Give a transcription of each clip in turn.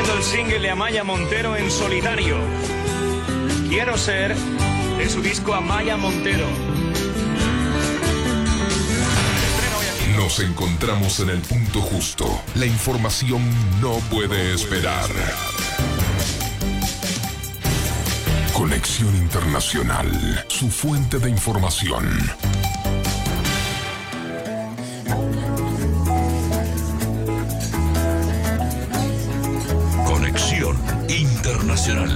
trayendo el single de Amaya Montero en solitario. Quiero ser, de su disco Amaya Montero. Nos encontramos en el punto justo. La información no puede esperar. Conexión Internacional, su fuente de información. Conexión Internacional.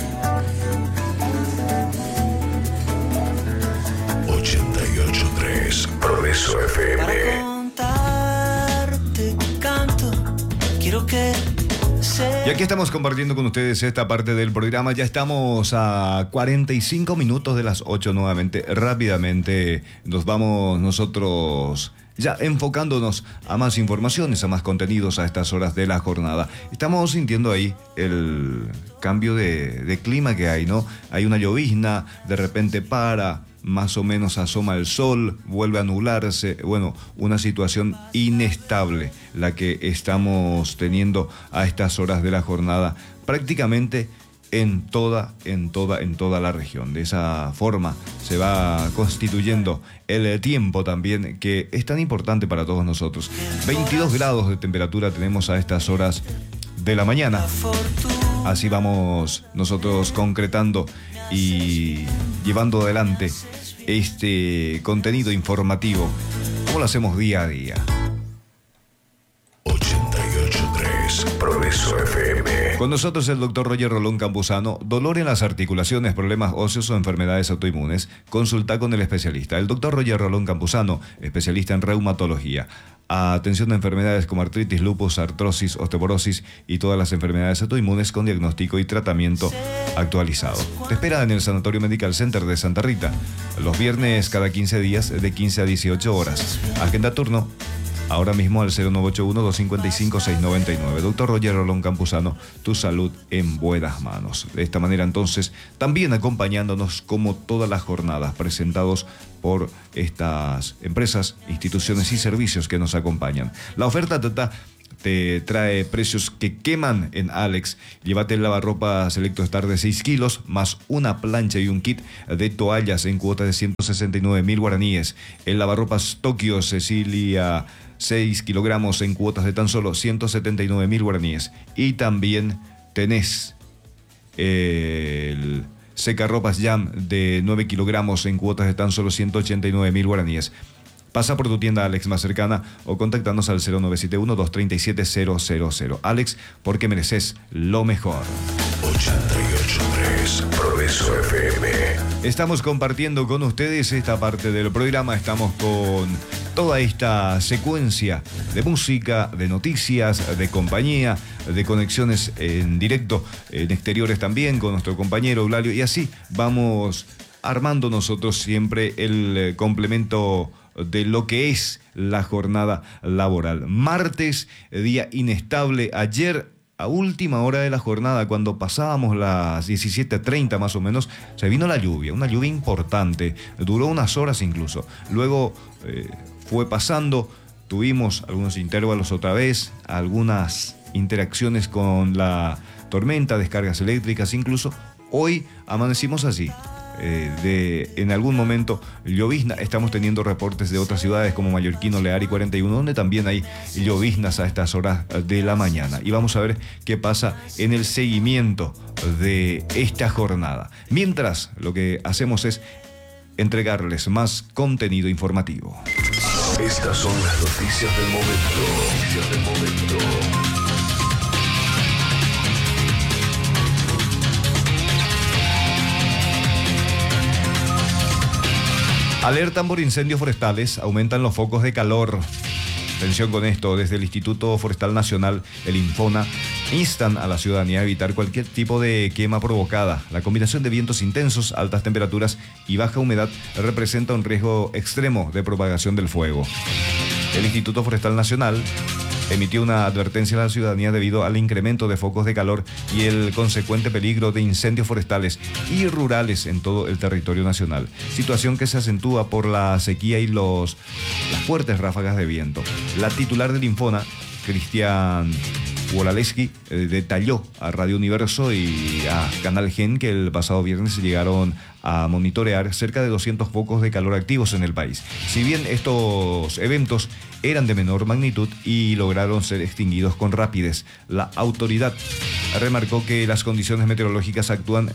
88.3 Progreso FM. Para contarte canto, quiero que y aquí estamos compartiendo con ustedes esta parte del programa. Ya estamos a 45 minutos de las 8 nuevamente. Rápidamente nos vamos nosotros ya enfocándonos a más informaciones, a más contenidos a estas horas de la jornada. Estamos sintiendo ahí el cambio de clima que hay, ¿no? Hay una llovizna, de repente para, más o menos asoma el sol, vuelve a nublarse. Bueno, una situación inestable la que estamos teniendo a estas horas de la jornada, prácticamente en toda la región. De esa forma se va constituyendo el tiempo también, que es tan importante para todos nosotros. 22 grados de temperatura tenemos a estas horas de la mañana. Así vamos nosotros concretando y llevando adelante este contenido informativo, como lo hacemos día a día. 88.3 Progreso FM. Con nosotros el doctor Roger Rolón Campuzano. Dolor en las articulaciones, problemas óseos o enfermedades autoinmunes. Consulta con el especialista. El doctor Roger Rolón Campuzano, especialista en reumatología. Atención a enfermedades como artritis, lupus, artrosis, osteoporosis y todas las enfermedades autoinmunes con diagnóstico y tratamiento actualizado. Te espera en el Sanatorio Medical Center de Santa Rita, los viernes cada 15 días de 15 a 18 horas. Agenda turno ahora mismo al 0981-255-699. Doctor Roger Rolón Campuzano, tu salud en buenas manos. De esta manera entonces, también acompañándonos como todas las jornadas, presentados por estas empresas, instituciones y servicios que nos acompañan. La oferta te trae precios que queman en Alex. Llévate el lavarropa Selecto Star de 6 kilos, más una plancha y un kit de toallas en cuota de 169.000 guaraníes. El lavarropas Tokio Cecilia 6 kilogramos en cuotas de tan solo 179.000 guaraníes. Y también tenés el secarropas Jam de 9 kilogramos en cuotas de tan solo 189.000 guaraníes. Pasa por tu tienda Alex más cercana o contactanos al 0971-237-000. Alex, porque mereces lo mejor. 88.3 Progreso FM. Estamos compartiendo con ustedes esta parte del programa. Estamos con toda esta secuencia de música, de noticias, de compañía, de conexiones en directo, en exteriores también, con nuestro compañero Eulalio. Y así vamos armando nosotros siempre el complemento de lo que es la jornada laboral. Martes, día inestable. Ayer, a última hora de la jornada, cuando pasábamos las 17:30 más o menos, se vino la lluvia, una lluvia importante, duró unas horas incluso. Luego fue pasando, tuvimos algunos intervalos otra vez, algunas interacciones con la tormenta, descargas eléctricas incluso. Hoy amanecimos así. En algún momento llovizna. Estamos teniendo reportes de otras ciudades como Mallorquín, Lear y 41, donde también hay lloviznas a estas horas de la mañana. Y vamos a ver qué pasa en el seguimiento de esta jornada. Mientras, lo que hacemos es entregarles más contenido informativo. Estas son las noticias del momento. Alertan por incendios forestales, aumentan los focos de calor. Atención con esto, desde el Instituto Forestal Nacional, el Infona, instan a la ciudadanía a evitar cualquier tipo de quema provocada. La combinación de vientos intensos, altas temperaturas y baja humedad representa un riesgo extremo de propagación del fuego. El Instituto Forestal Nacional emitió una advertencia a la ciudadanía debido al incremento de focos de calor y el consecuente peligro de incendios forestales y rurales en todo el territorio nacional. Situación que se acentúa por la sequía y las fuertes ráfagas de viento. La titular del Infona, Cristian Wolodarski detalló a Radio Universo y a Canal Gen que el pasado viernes llegaron a monitorear cerca de 200 focos de calor activos en el país. Si bien estos eventos eran de menor magnitud y lograron ser extinguidos con rapidez, la autoridad remarcó que las condiciones meteorológicas actúan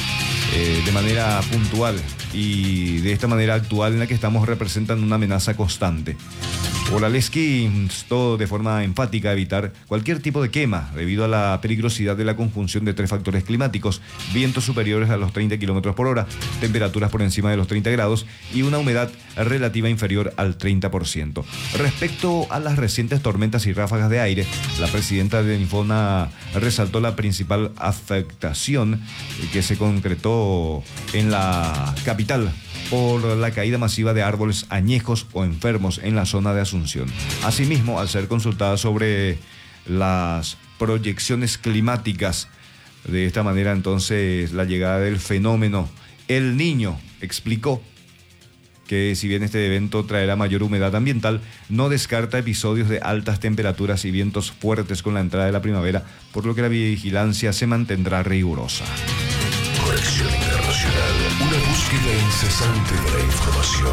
de manera puntual y de esta manera actual en la que estamos representan una amenaza constante. Wolodarski instó de forma enfática a evitar cualquier tipo de quema debido a la peligrosidad de la conjunción de 3 factores climáticos: vientos superiores a los 30 km por hora, temperaturas por encima de los 30 grados y una humedad relativa inferior al 30%. Respecto a las recientes tormentas y ráfagas de aire, la presidenta de Infona resaltó la principal afectación que se concretó en la capital por la caída masiva de árboles añejos o enfermos en la zona de Asunción. Asimismo, al ser consultada sobre las proyecciones climáticas, de esta manera entonces la llegada del fenómeno El Niño, explicó que si bien este evento traerá mayor humedad ambiental, no descarta episodios de altas temperaturas y vientos fuertes con la entrada de la primavera, por lo que la vigilancia se mantendrá rigurosa. Conexión Internacional, una búsqueda incesante de la información.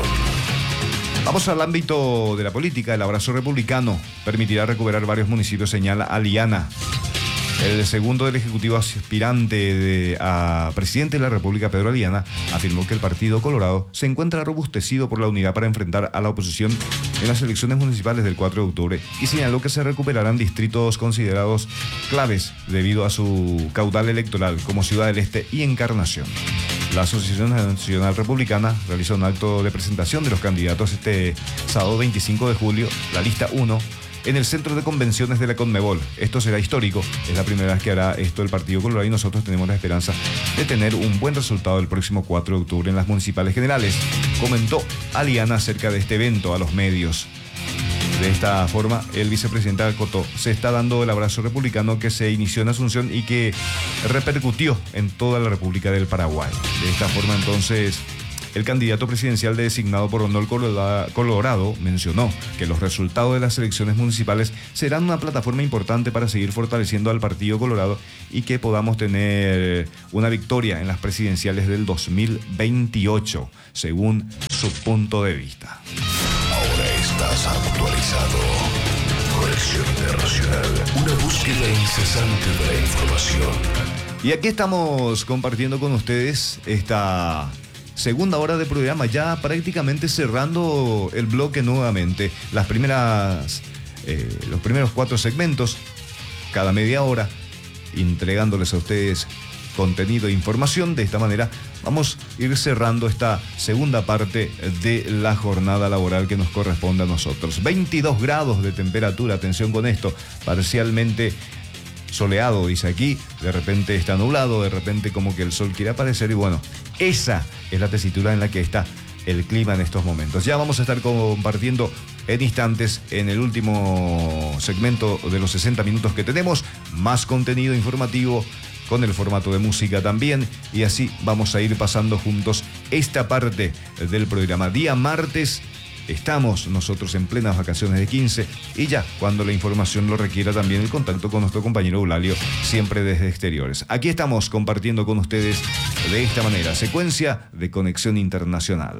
Vamos al ámbito de la política. El abrazo republicano permitirá recuperar varios municipios, señala Aliana. El segundo del Ejecutivo aspirante a presidente de la República, Pedro Aliana, afirmó que el Partido Colorado se encuentra robustecido por la unidad para enfrentar a la oposición en las elecciones municipales del 4 de octubre y señaló que se recuperarán distritos considerados claves debido a su caudal electoral, como Ciudad del Este y Encarnación. La Asociación Nacional Republicana realizó un acto de presentación de los candidatos este sábado 25 de julio, la lista 1, en el Centro de Convenciones de la Conmebol. Esto será histórico, es la primera vez que hará esto el Partido Colorado y nosotros tenemos la esperanza de tener un buen resultado el próximo 4 de octubre en las municipales generales, comentó Aliana acerca de este evento a los medios. De esta forma, el vicepresidente acotó: se está dando el abrazo republicano que se inició en Asunción y que repercutió en toda la República del Paraguay. De esta forma, entonces, el candidato presidencial designado por Honor Colorado mencionó que los resultados de las elecciones municipales serán una plataforma importante para seguir fortaleciendo al Partido Colorado y que podamos tener una victoria en las presidenciales del 2028, según su punto de vista. Ahora estás actualizado. Conexión Internacional, una búsqueda incesante de la información. Y aquí estamos compartiendo con ustedes esta segunda hora de programa, ya prácticamente cerrando el bloque nuevamente. Los primeros 4 segmentos, cada media hora, entregándoles a ustedes contenido e información. De esta manera vamos a ir cerrando esta segunda parte de la jornada laboral que nos corresponde a nosotros. 22 grados de temperatura, atención con esto, parcialmente soleado, dice aquí, de repente está nublado, de repente como que el sol quiere aparecer y bueno, esa es la tesitura en la que está el clima en estos momentos. Ya vamos a estar compartiendo en instantes, en el último segmento de los 60 minutos que tenemos, más contenido informativo con el formato de música también, y así vamos a ir pasando juntos esta parte del programa. Día martes, estamos nosotros en plenas vacaciones de 15 y ya cuando la información lo requiera también el contacto con nuestro compañero Eulalio, siempre desde exteriores. Aquí estamos compartiendo con ustedes de esta manera, secuencia de Conexión Internacional.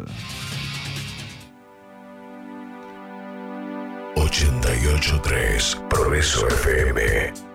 88.3 Progreso FM.